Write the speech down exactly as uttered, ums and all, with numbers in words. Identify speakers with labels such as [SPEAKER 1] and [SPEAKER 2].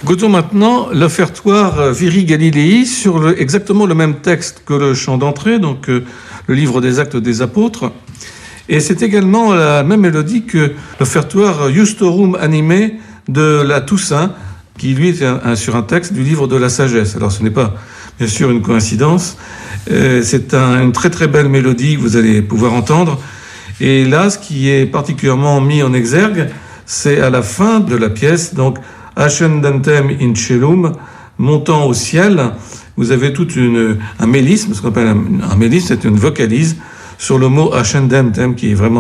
[SPEAKER 1] Écoutons maintenant l'offertoire Viri Galilei sur le, exactement le même texte que le chant d'entrée, donc euh, le livre des Actes des Apôtres. Et c'est également la même mélodie que l'offertoire Justorum Animae de la Toussaint, qui lui est un, un, sur un texte du livre de la Sagesse. Alors ce n'est pas bien sûr une coïncidence, euh, c'est un, une très très belle mélodie que vous allez pouvoir entendre. Et là, ce qui est particulièrement mis en exergue, c'est à la fin de la pièce, donc Ascendentem in Celum, montant au ciel. Vous avez tout une, un mélisme, ce qu'on appelle un, un mélisme, c'est une vocalise sur le mot Ascendentem qui est vraiment